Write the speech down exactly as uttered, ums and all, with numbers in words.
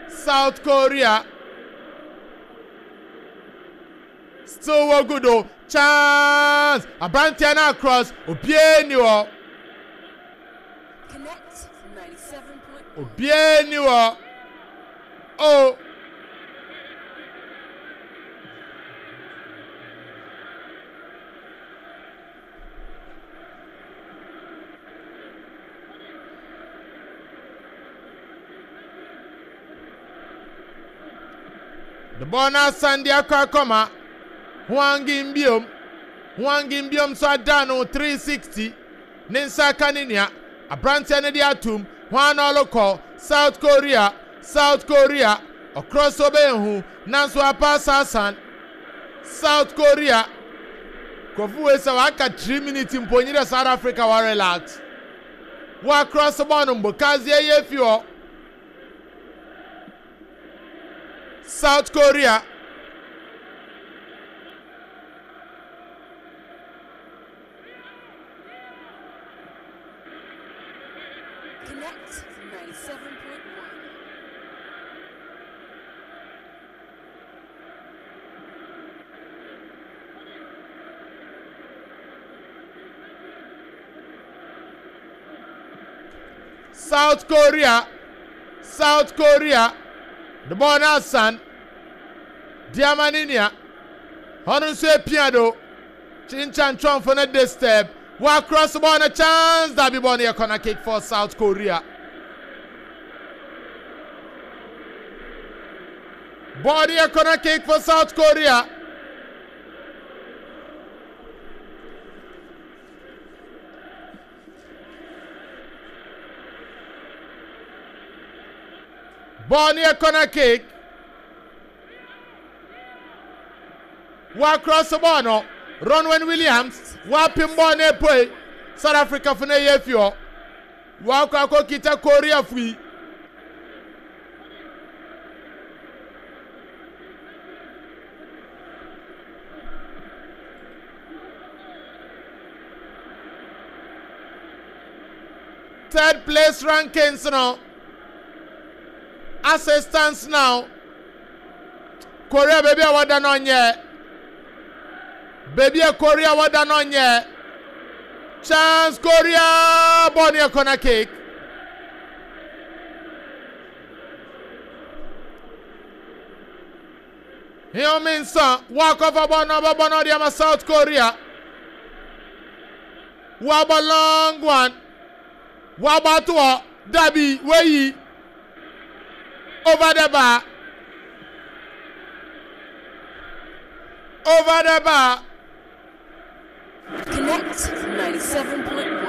South Korea. Still were good though. Chance. Abrantiana across. Obieniwo. Connect ninety-seven point one. Obieniwo. Oh. The bonus Sandia Kakoma. Huang Gimbium. Huang Gimbium Sadano three sixty. Ninsa Kaninia. Abrantiana Diatum. Juan Oloko. South Korea. South Korea. Across Obehu. Nanswa Passasan. South Korea. Kofu Esa Waka three minutes in Ponira South Africa wa relax. Wa across the bottom Bokazi Yefio. South Korea. Connect ninety-seven point one. South Korea. South Korea. The bonus son. Diamaninia. Honor piano. Chinchan Chong for the step. Walk across the ball, a chance. That be born here corner kick for South Korea. Body a corner kick for South Korea. Bonnie a corner kick. Walk across the ball no. Ronwen Williams. Wapim Bonnie play. South Africa for the Yefio. Walk ako kita Korea free. Third place rankings now. Assistance now. Korea baby I want on ye. Baby Korea want on ye. Chance Korea Bonnie corner kick. Here means son walk over Bono Bono Diama South Korea. Waba long one. Waba to Dabi way. Over the bar. Over the bar. Connect ninety-seven point one.